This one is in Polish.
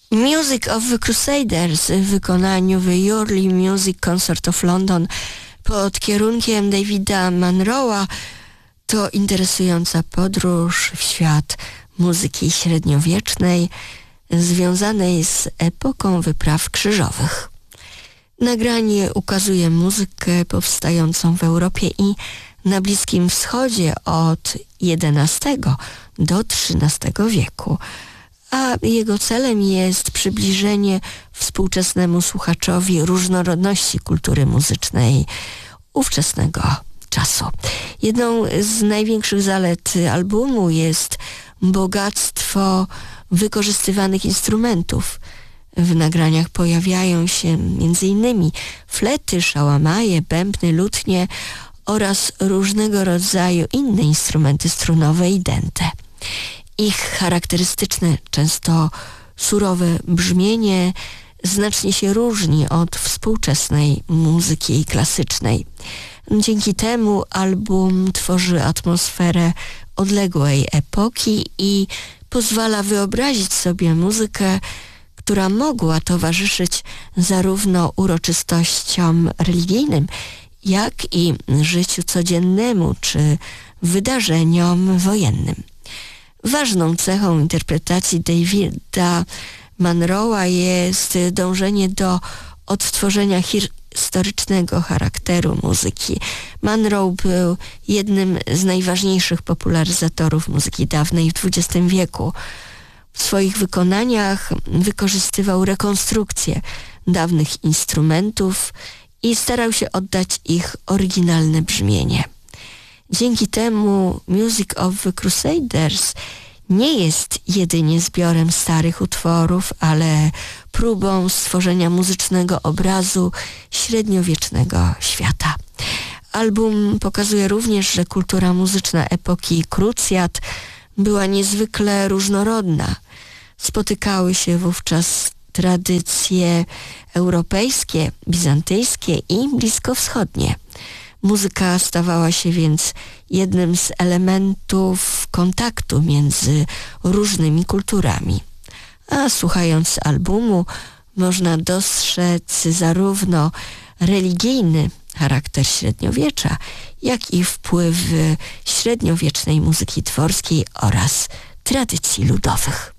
Music of the Crusaders w wykonaniu The Yearly Music Concert of London pod kierunkiem Davida Munroa to interesująca podróż w świat muzyki średniowiecznej związanej z epoką wypraw krzyżowych. Nagranie ukazuje muzykę powstającą w Europie i na Bliskim Wschodzie od XI do XIII wieku, a jego celem jest przybliżenie współczesnemu słuchaczowi różnorodności kultury muzycznej ówczesnego czasu. Jedną z największych zalet albumu jest bogactwo wykorzystywanych instrumentów. W nagraniach pojawiają się m.in. flety, szałamaje, bębny, lutnie oraz różnego rodzaju inne instrumenty strunowe i dęte. Ich charakterystyczne, często surowe brzmienie znacznie się różni od współczesnej muzyki klasycznej. Dzięki temu album tworzy atmosferę odległej epoki i pozwala wyobrazić sobie muzykę, która mogła towarzyszyć zarówno uroczystościom religijnym, jak i życiu codziennemu czy wydarzeniom wojennym. Ważną cechą interpretacji Davida Munroa jest dążenie do odtworzenia historycznego charakteru muzyki. Munro był jednym z najważniejszych popularyzatorów muzyki dawnej w XX wieku. W swoich wykonaniach wykorzystywał rekonstrukcje dawnych instrumentów i starał się oddać ich oryginalne brzmienie. Dzięki temu Music of the Crusaders nie jest jedynie zbiorem starych utworów, ale próbą stworzenia muzycznego obrazu średniowiecznego świata. Album pokazuje również, że kultura muzyczna epoki krucjat była niezwykle różnorodna. Spotykały się wówczas tradycje europejskie, bizantyjskie i bliskowschodnie. Muzyka stawała się więc jednym z elementów kontaktu między różnymi kulturami. A słuchając albumu można dostrzec zarówno religijny charakter średniowiecza, jak i wpływy średniowiecznej muzyki dworskiej oraz tradycji ludowych.